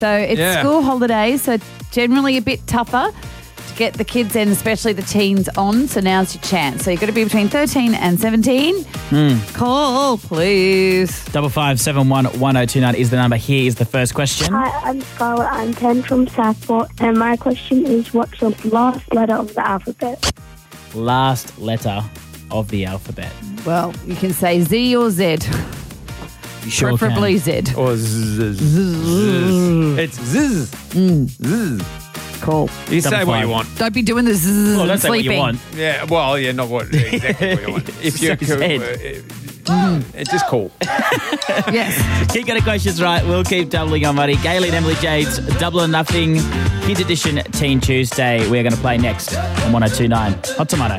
So it's school holidays, so generally a bit tougher to get the kids and especially the teens on. So now's your chance. So you've got to be between 13 and 17. Call, please. 55711029 is the number. Here is the first question. Hi, I'm Scarlett. I'm 10 from Southport, and my question is, what's the last letter of the alphabet? Last letter of the alphabet. Well, you can say Z or Z. You sure Preferably can. Z. Or zzz. It's zzz. Zzz. Cool. You say what you want. Don't be doing this Well, that's what sleeping. you want. Yeah, well, yeah, not what exactly what you want. If you're So Zed. it's just cool. Yes. Keep getting questions right. We'll keep doubling our money. Gayley and Emily Jades, Double or Nothing, Kids Edition Teen Tuesday. We're going to play next on 1029 Hot Tomato.